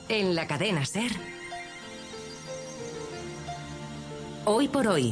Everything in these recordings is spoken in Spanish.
En la cadena SER. Hoy por hoy.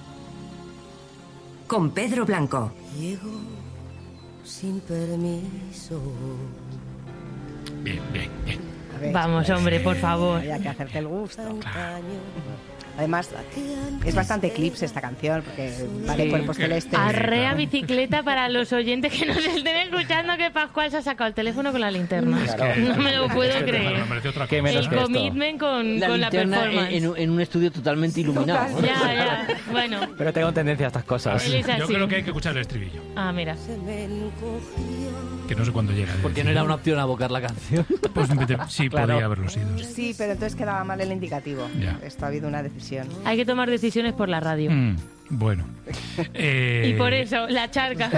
Con Pedro Blanco. Llego sin permiso. Bien. A ver, Vamos, hombre, por favor. había que hacerte el gusto. Claro. Además, es bastante eclipse esta canción, porque vale Sí. cuerpos celestes. Arrea bicicleta para los oyentes que nos estén escuchando, que Pascual se ha sacado el teléfono con la linterna. No me lo puedo creer. Me parece otra Qué cosa. menos El que esto. commitment con la linterna performance. en un estudio totalmente iluminado. Ya, bueno. Pero tengo tendencia a estas cosas. Él es Yo así. creo que hay que escuchar el estribillo, Ah, mira. Se me encogió. que no sé cuándo llega. Porque no era una opción abocar la canción. Pues sí, Claro. podría haberlo sido. Sí, pero entonces quedaba mal el indicativo. Ya. Esto ha habido una decisión. Hay que tomar decisiones por la radio. Bueno. Y por eso, la charca.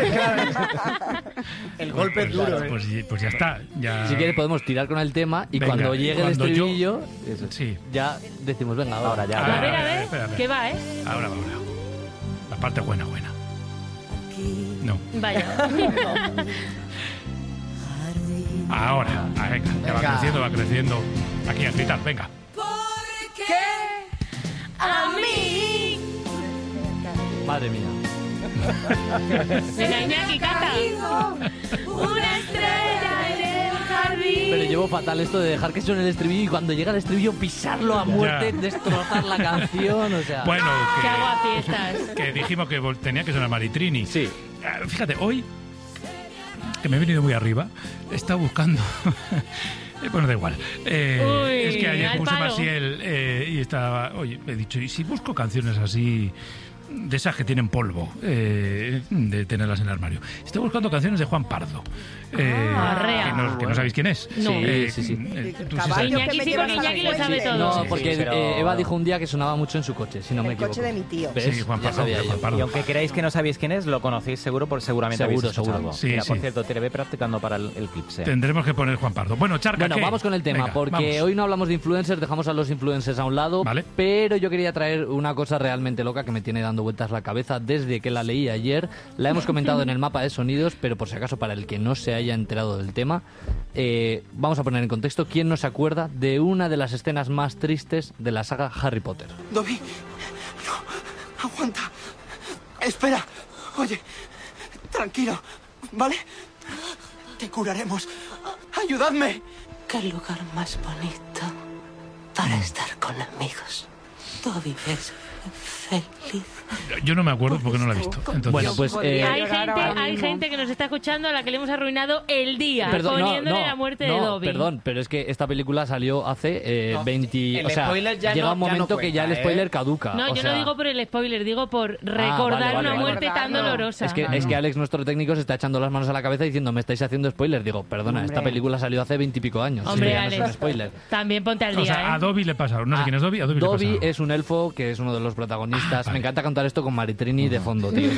El golpe es duro, Pues ya está. Ya... Si quieres podemos tirar con el tema y Venga, cuando llegue el cuando yo- estribillo, eso, Sí. ya decimos, venga, ahora ya. A ver, espera. ¿qué va, Ahora. La parte buena. No. Vaya. Ahora. Venga, ya va creciendo. Aquí a gritar, venga. A mí. Madre mía. Venga, Iñaki, canta. Una estrella en el jardín. Pero llevo fatal esto de dejar que suene el estribillo y cuando llega el estribillo pisarlo a muerte, Ya. destrozar la canción, o sea... Bueno, Que hago a fiestas. que dijimos que tenía que sonar Maritrini. Sí. Fíjate, hoy, que me he venido muy arriba, he estado buscando... Bueno, da igual. Es que ayer al puse palo. Maciel y estaba... Oye, he dicho, ¿y si busco canciones así... de esas que tienen polvo, de tenerlas en el armario? Estoy buscando canciones de Juan Pardo. Arrea. Que no sabéis quién es. No. Sí. Tú sí Caballo sabes. Iñaki que me sí, llevas porque a la Iñaki lo sabe fuente. todo. No, Sí, porque pero- Eva dijo un día que sonaba mucho en su coche, si no me El equivoco. coche de mi tío. ¿Ves? Sí, Juan Ya Pardo. sabía Juan yo. Pardo. Y aunque creáis que no sabéis quién es, lo conocéis seguro, porque seguramente Seguro, habéis escuchado seguro. algo. Sí, Mira, por sí. cierto, te ve practicando para el eclipse. Tendremos que poner Juan Pardo. Bueno, Charca, Bueno, ¿qué? vamos con el tema, Venga, porque vamos. hoy no hablamos de influencers, dejamos a los influencers a un lado, Vale. pero yo quería traer una cosa realmente loca que me tiene dando vueltas la cabeza desde que la leí ayer. La hemos comentado en el mapa de sonidos, pero por si acaso para el que no se haya enterado del tema, vamos a poner en contexto quién no se acuerda de una de las escenas más tristes de la saga Harry Potter. Dobby, no, aguanta. Espera, oye, tranquilo, ¿vale? Te curaremos. Ayudadme. Qué lugar más bonito para estar con amigos. Dobby es feliz. Yo no me acuerdo porque no la he visto. Entonces, Bueno, pues... Hay gente que nos está escuchando a la que le hemos arruinado el día poniéndole la muerte de Dobby. Perdón, pero es que esta película salió hace 20... el o sea, spoiler ya llega no- un ya no momento que ya el cuenta, spoiler caduca. No, o yo sea, no digo por el spoiler, digo por recordar vale, una muerte tan Recordarlo. dolorosa. Es que Alex, nuestro técnico, se está echando las manos a la cabeza diciendo, me estáis haciendo spoiler. Digo, perdona, Hombre. esta película salió hace 20 y pico años. Hombre, ya no es un Alex, spoiler. también ponte al o día, sea, a ¿eh? Dobby le pasa. No sé quién es Dobby. A Dobby, Dobby le pasa. es un elfo que es uno de los protagonistas. vale. Me encanta cantar esto con Maritrini de fondo, tío.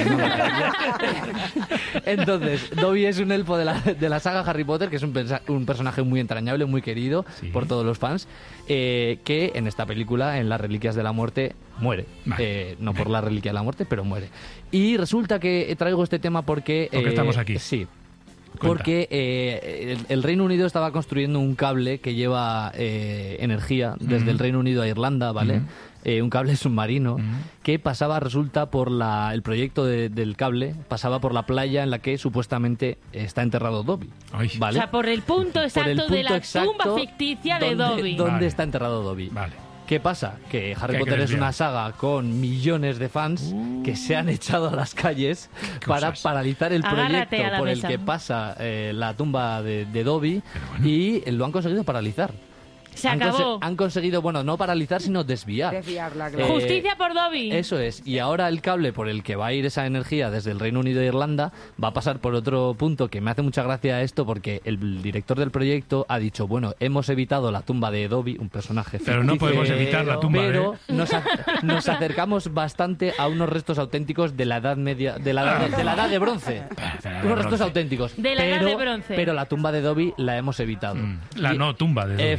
Entonces, Dobby es un elfo de la saga Harry Potter, que es un personaje muy entrañable, muy querido Sí. por todos los fans, que en esta película, en Las Reliquias de la Muerte, muere. Vale. No por la Reliquia de la Muerte, pero muere. Y resulta que traigo este tema porque... Porque estamos aquí. Sí. Cuenta. Porque el Reino Unido estaba construyendo un cable que lleva energía desde el Reino Unido a Irlanda, ¿vale? Un cable submarino que pasaba, resulta, por el proyecto del cable, pasaba por la playa en la que supuestamente está enterrado Dobby, Ay. O ¿vale? sea, por el punto Por exacto el de punto la exacto tumba ficticia de Dobby. ¿Dónde Vale. está enterrado Dobby? Vale. ¿Qué pasa? Que Harry Que hay que Potter es desviar. una saga con millones de fans que se han echado a las calles para cosas. paralizar el Agárrate proyecto a la por el mesa. que pasa la tumba de Dobby y lo han conseguido paralizar. Se acabó. Han conseguido, bueno, no paralizar, sino desviar. Desviarla, claro. Justicia por Dobby. Eso es. Y ahora el cable por el que va a ir esa energía desde el Reino Unido a Irlanda va a pasar por otro punto que me hace mucha gracia esto porque el director del proyecto ha dicho, bueno, hemos evitado la tumba de Dobby, un personaje Pero no ficticio, podemos evitar la tumba pero nos acercamos bastante a unos restos auténticos de la Edad Media, de la edad de bronce. Unos restos auténticos. De la Edad Pero- de Bronce. Pero la tumba de Dobby la hemos evitado. La Y- no tumba de Dobby. Efectivamente.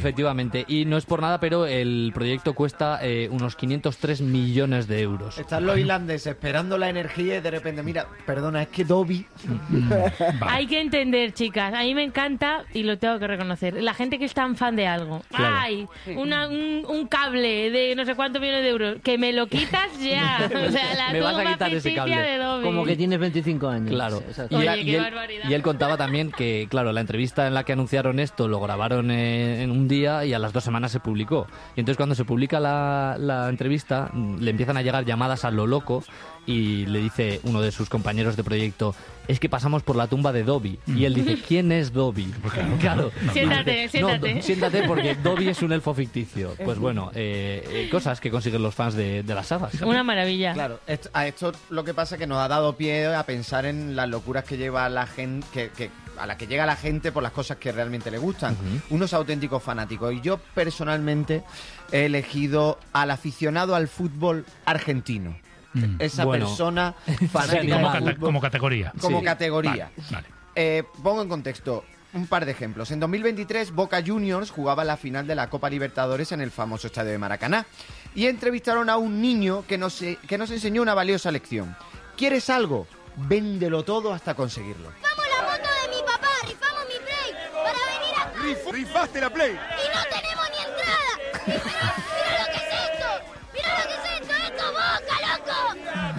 Efectivamente. Y no es por nada, pero el proyecto cuesta unos 503 millones de euros. Están los irlandeses esperando la energía y de repente, mira, perdona, es que Dobby... Hay que entender, chicas. A mí me encanta, y lo tengo que reconocer, la gente que es tan fan de algo. Claro. ¡Ay! Un cable de no sé cuántos millones de euros. Que me lo quitas ya. O sea, la Me vas a tumba quitar ese ficticia cable. de Dobby. Como que tienes 25 años. Claro. Exacto. Oye, qué barbaridad. Y él contaba también que, claro, la entrevista en la que anunciaron esto lo grabaron en un día y a las 2 semanas se publicó. Y entonces cuando se publica la entrevista le empiezan a llegar llamadas a lo loco y le dice uno de sus compañeros de proyecto, es que pasamos por la tumba de Dobby. Y él dice, ¿quién es Dobby? Pues Claro. Siéntate, siéntate. No, siéntate porque Dobby es un elfo ficticio. Pues bueno, cosas que consiguen los fans de las sagas. Una maravilla. Claro, a esto lo que pasa es que nos ha dado pie a pensar en las locuras que lleva la gente, a la que llega la gente por las cosas que realmente le gustan. Unos auténticos fanáticos. Y yo personalmente he elegido al aficionado al fútbol argentino. Esa persona fanática del fútbol. Como categoría. Como Sí. categoría. Vale. Pongo en contexto un par de ejemplos. En 2023, Boca Juniors jugaba la final de la Copa Libertadores en el famoso estadio de Maracaná. Y entrevistaron a un niño que nos enseñó una valiosa lección. ¿Quieres algo? Véndelo todo hasta conseguirlo. ¡Vamos la moto de mi papá! ¡Rifamos mi Play! ¡Para venir acá! ¡Rifaste la Play! ¡Y no tenemos ni entrada! ¡Mira lo que es esto! ¡Mira lo que es esto! ¡Esto es Boca, loco!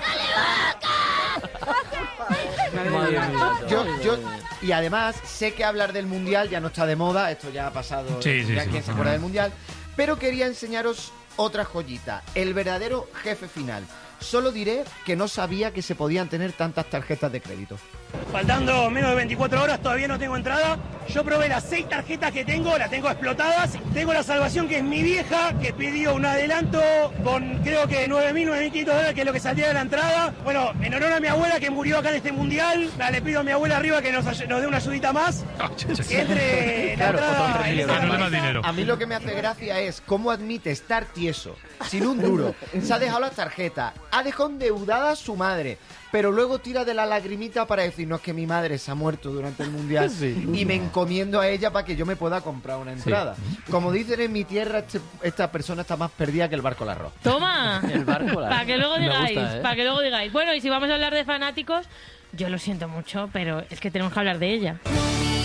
¡Dale, Boca! Y además, sé que hablar del Mundial ya no está de moda, esto ya ha pasado, Sí, ya sí. quien se acuerda del Mundial, pero quería enseñaros otra joyita, el verdadero jefe final. Solo diré que no sabía que se podían tener tantas tarjetas de crédito. Faltando menos de 24 horas, todavía no tengo entrada. Yo probé las 6 tarjetas que tengo, las tengo explotadas. Tengo la salvación, que es mi vieja, que pidió un adelanto con creo que 9.000, 9.500 dólares, que es lo que saldría de la entrada. Bueno, en honor a mi abuela que murió acá en este mundial, le pido a mi abuela arriba que nos dé una ayudita más. Entre la entrada y A mí lo que me hace gracia es cómo admite estar tieso, sin un duro. Se ha dejado las tarjetas, ha dejado endeudada a su madre, pero luego tira de la lagrimita para decir, no, es que mi madre se ha muerto durante el Mundial y me encomiendo a ella para que yo me pueda comprar una entrada. Como dicen en mi tierra, esta persona está más perdida que el barco al arroz. Toma, El barco al arroz. para que luego Me digáis, gusta, ¿eh? para que luego digáis. Bueno, y si vamos a hablar de fanáticos, yo lo siento mucho, pero es que tenemos que hablar de ella.